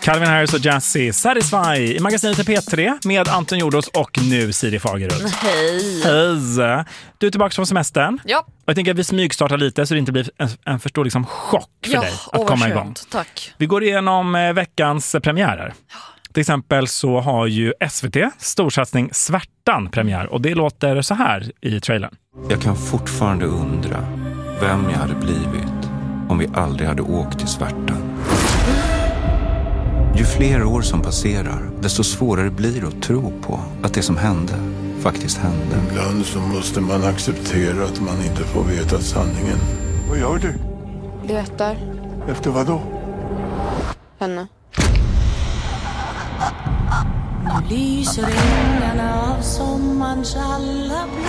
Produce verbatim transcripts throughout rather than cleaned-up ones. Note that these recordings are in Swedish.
Calvin Harris och Jazzy, Satisfy i magasinet till P tre med Anton Jordos och nu Siri Fagerud. Hej. Hej. Du är tillbaka från semestern. Ja. Och jag tänker att vi smygstartar lite så det inte blir en, en för stor liksom chock för ja, dig att komma igång. Tack. Vi går igenom eh, veckans premiärer. Ja. Till exempel så har ju S V T storsatsning Svärtan premiär och det låter så här i trailern. Jag kan fortfarande undra vem jag hade blivit om vi aldrig hade åkt till Svärtan. Ju fler år som passerar, desto svårare blir det att tro på att det som hände faktiskt hände. Ibland så måste man acceptera att man inte får veta sanningen. Vad gör du? Letar. Efter vad då? Henne. Nu lyser ängarna av sommarens alla blå.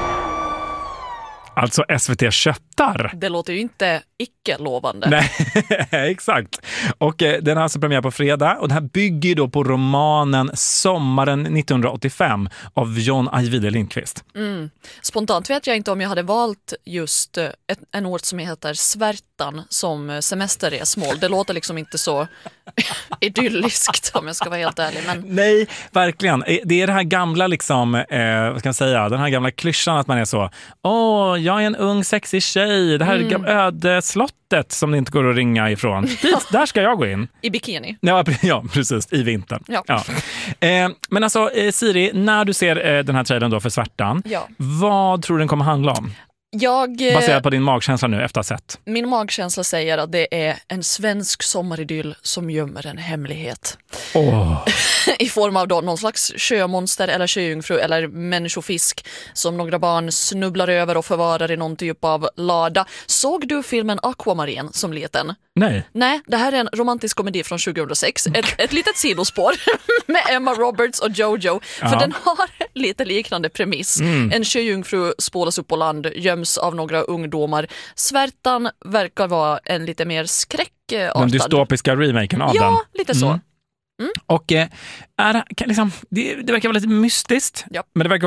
Alltså S V T köttar. Det låter ju inte icke-lovande. Nej, exakt. Och eh, den har alltså premiär på fredag och den här bygger ju då på romanen Sommaren nittonhundraåttiofem av John Ajvide Lindqvist. Mm. Spontant vet jag inte om jag hade valt just ett, en ort som heter Svärtan som semesterresmål. Det låter liksom inte så idylliskt om jag ska vara helt ärlig. Men... Nej, verkligen. Det är det här gamla liksom, eh, vad ska jag säga, den här gamla klyschan att man är så, åh, jag är en ung sexig tjej, det här mm. är öde slottet som det inte går att ringa ifrån. Dit, där ska jag gå in. I bikini. Ja, ja precis, i vintern. Ja. Ja. Eh, men alltså, eh, Siri, när du ser eh, den här trailern då för Svärtan, ja. vad tror du den kommer handla om? Jag, baserat på din magkänsla nu efter att ha sett. Min magkänsla säger att det är en svensk sommaridyll som gömmer en hemlighet. Oh. I form av då någon slags sjömonster eller sjöjungfru eller människofisk som några barn snubblar över och förvarar i någon typ av lada. Såg du filmen Aquamarine som liten? Nej. Nej, det här är en romantisk komedi från tjugohundrasex. Ett, ett litet sidospår med Emma Roberts och Jojo. För ja. Den har lite liknande premiss. Mm. En sjöjungfru spolas upp på land, göms av några ungdomar. Svärtan verkar vara en lite mer skräckartad. Den dystopiska remaken av ja, den. Ja, lite så. Mm. Mm. Och eh, är, kan, liksom, det, det verkar vara lite mystiskt, ja. men det verkar